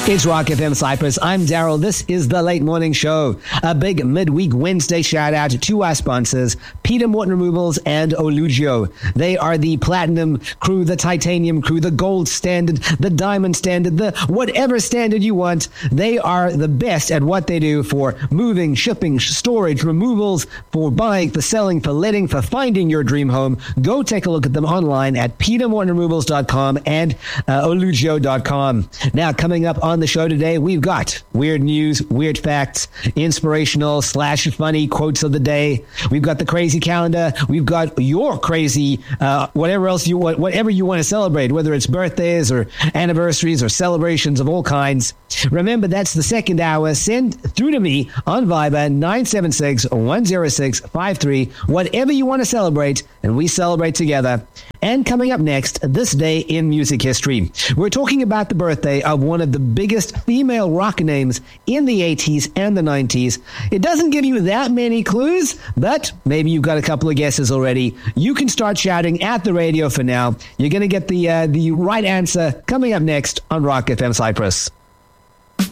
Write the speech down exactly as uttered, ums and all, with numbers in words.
It's Rock F M Cyprus. I'm Daryl. This is the Late Morning Show. A big midweek Wednesday shout out to our sponsors, Peter Morton Removals and Olugio. They are the platinum crew, the titanium crew, the gold standard, the diamond standard, the whatever standard you want. They are the best at what they do for moving, shipping, storage, removals, for buying, for selling, for letting, for finding your dream home. Go take a look at them online at peter morton removals dot com and uh, olugio dot com. Now, coming up on On the show today, we've got weird news, weird facts, inspirational slash funny quotes of the day. We've got the crazy calendar. We've got your crazy, uh, whatever else you want, whatever you want to celebrate, whether it's birthdays or anniversaries or celebrations of all kinds. Remember, that's the second hour. Send through to me on Viber nine seven six, one zero six, five three, whatever you want to celebrate, and we celebrate together. And coming up next, this day in music history. We're talking about the birthday of one of the biggest female rock names in the eighties and the nineties. It doesn't give you that many clues, but maybe you've got a couple of guesses already. You can start shouting at the radio for now. You're going to get the uh, the right answer coming up next on Rock F M Cyprus.